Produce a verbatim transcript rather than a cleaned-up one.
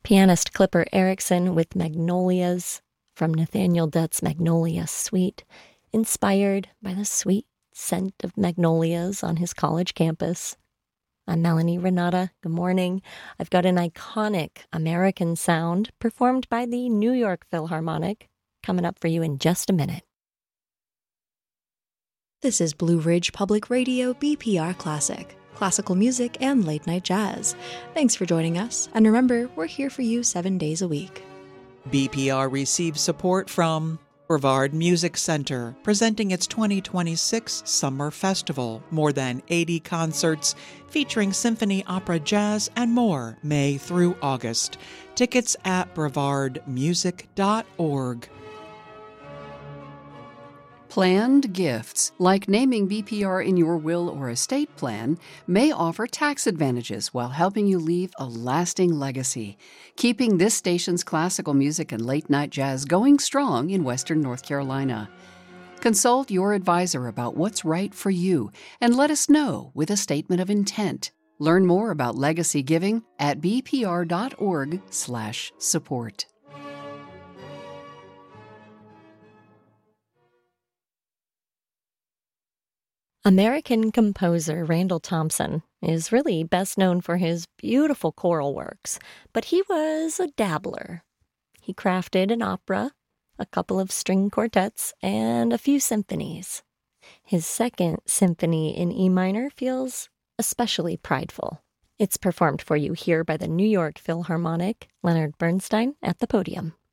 Pianist Clipper Erickson with Magnolias from Nathaniel Dutt's Magnolia Suite, inspired by the sweet scent of magnolias on his college campus. I'm Melanie Renata. Good morning. I've got an iconic American sound performed by the New York Philharmonic coming up for you in just a minute. This is Blue Ridge Public Radio B P R Classic, classical music and late-night jazz. Thanks for joining us, and remember, we're here for you seven days a week. B P R receives support from Brevard Music Center, presenting its twenty twenty-six Summer Festival. More than eighty concerts featuring symphony, opera, jazz, and more, May through August. Tickets at brevard music dot org. Planned gifts, like naming B P R in your will or estate plan, may offer tax advantages while helping you leave a lasting legacy, keeping this station's classical music and late-night jazz going strong in Western North Carolina. Consult your advisor about what's right for you and let us know with a statement of intent. Learn more about legacy giving at b p r dot org slash support. American composer Randall Thompson is really best known for his beautiful choral works, but he was a dabbler. He crafted an opera, a couple of string quartets, and a few symphonies. His second symphony in E minor feels especially prideful. It's performed for you here by the New York Philharmonic, Leonard Bernstein at the podium.